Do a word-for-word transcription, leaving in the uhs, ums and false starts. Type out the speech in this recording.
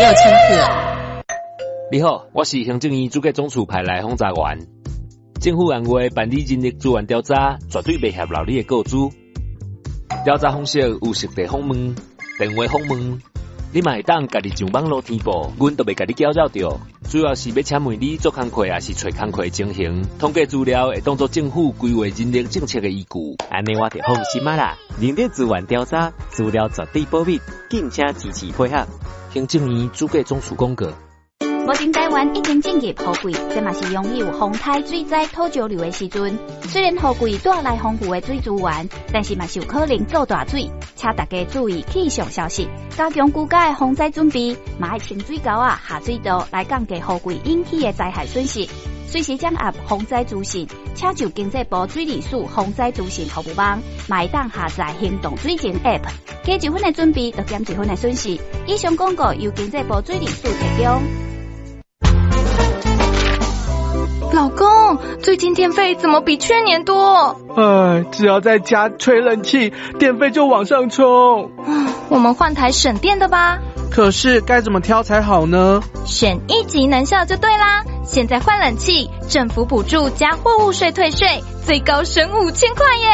清楚。 你好，我是行政院主计总处派来轰炸员。政府按话办理人力资源调查，绝对袂泄露你的个资。调查方式有实地访问、电话访问，你嘛会当家己上网络填报，阮都袂家己搅扰着。主要是要请问你做工课，还是找工课情形，统计资料会当作政府规划人力政策的依据。 安尼我就放心啊啦！人力资源调查资料绝对保密，敬请支持配合。 行政院主计总处公告。 目前台湾已经进入雨季，这嘛是拥有风台、水灾、土石流的时阵。虽然雨季带来丰富的水资源，但是嘛是有可能造大水，请大家注意气象消息，加强居家的防灾准备，嘛爱清水沟啊、下水道来降低雨季引起的灾害损失。随时掌握防灾资讯，请就经济部水利署防灾资讯服务网，嘛会当下载行动水情 App， 加一分的准备，就减一分的损失。以上广告由经济部水利署提供。 老公，最近电费怎么比去年多？ 哎，只要在家吹冷气，电费就往上冲。 我们换台省电的吧。 可是该怎么挑才好呢？ 选一级能效就对啦。现在换冷气，政府补助加货物税退税，最高省五千块耶！